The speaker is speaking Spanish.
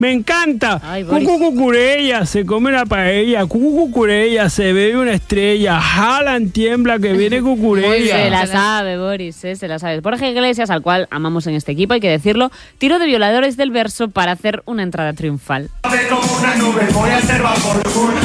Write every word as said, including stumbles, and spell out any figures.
Me encanta. Ay, Boris. Cucu cucurella, se come una paella. Cucu cucurella, se bebe una estrella. Haaland tiembla que viene cucurella. Se la sabe, Boris, ¿eh? Se la sabe. Borja Iglesias, al cual amamos en este equipo, hay que decirlo, tiró de Violadores del Verso para hacer una entrada triunfal. Como una nube, voy a ser vapor.